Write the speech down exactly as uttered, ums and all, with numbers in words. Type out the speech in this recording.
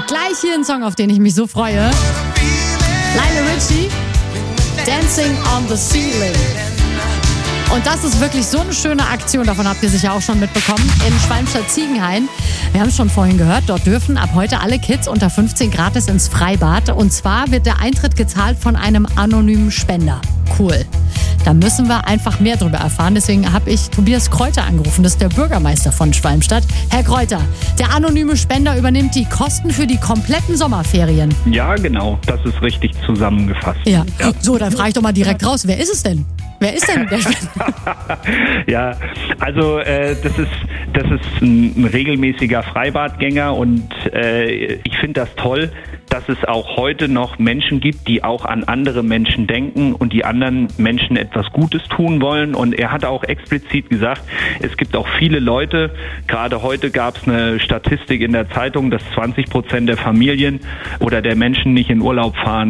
gleich hier ein Song, auf den ich mich so freue. Lionel Richie, Dancing on the Ceiling. Und das ist wirklich so eine schöne Aktion, davon habt ihr sicher auch schon mitbekommen, in Schwalmstadt-Ziegenhain. Wir haben es schon vorhin gehört, dort dürfen ab heute alle Kids unter fünfzehn gratis ins Freibad. Und zwar wird der Eintritt gezahlt von einem anonymen Spender. Cool. Da müssen wir einfach mehr drüber erfahren. Deswegen habe ich Tobias Kräuter angerufen. Das ist der Bürgermeister von Schwalmstadt. Herr Kräuter, der anonyme Spender übernimmt die Kosten für die kompletten Sommerferien. Ja, genau. Das ist richtig zusammengefasst. Ja. ja. So, dann frage ich doch mal direkt raus. Wer ist es denn? Wer ist denn der Spender? Ja, also äh, das ist das ist ein, ein regelmäßiger Freibadgänger und äh, ich finde das toll, dass es auch heute noch Menschen gibt, die auch an andere Menschen denken und die anderen Menschen etwas Gutes tun wollen. Und er hat auch explizit gesagt, es gibt auch viele Leute, gerade heute gab es eine Statistik in der Zeitung, dass zwanzig Prozent der Familien oder der Menschen nicht in Urlaub fahren